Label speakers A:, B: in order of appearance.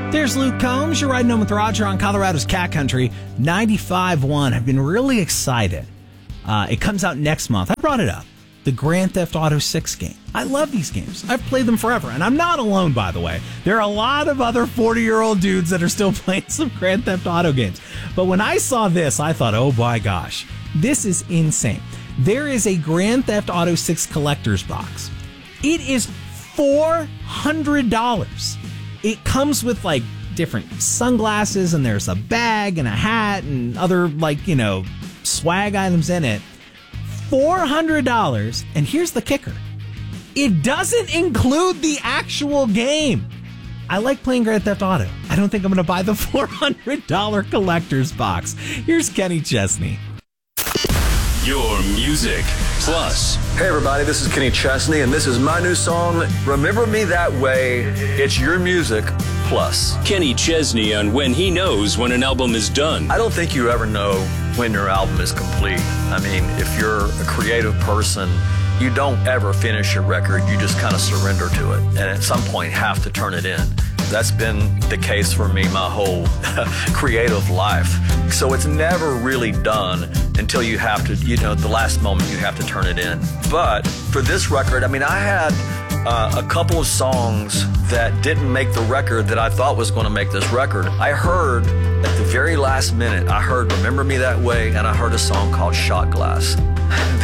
A: There's Luke Combs. You're riding home with Roger on Colorado's Cat Country 95.1. I've been really excited. It comes out next month. I brought it up. The Grand Theft Auto 6 game. I love these games. I've played them forever. And I'm not alone, by the way. There are a lot of other 40-year-old dudes that are still playing some Grand Theft Auto games. But when I saw this, I thought, oh my gosh, this is insane. There is a Grand Theft Auto 6 collector's box. It is $400. It comes with like different sunglasses, and there's a bag and a hat and other swag items in it. $400. And here's the kicker. It doesn't include the actual game. I like playing Grand Theft Auto. I don't think I'm going to buy the $400 collector's box. Here's Kenny Chesney.
B: Your music plus.
C: Hey everybody, this is Kenny Chesney, and this is my new song, Remember Me That Way. It's your music plus.
B: Kenny Chesney on when he knows when an album is done.
C: I don't think you ever know when your album is complete. I mean, if you're a creative person, you don't ever finish your record. You just kind of surrender to it, and at some point have to turn it in. That's been the case for me my whole creative life. So it's never really done until you have to, the last moment you have to turn it in. But for this record, I mean, I had a couple of songs that didn't make the record that I thought was going to make this record. I heard at the very last minute, I heard Remember Me That Way, and I heard a song called Shot Glass.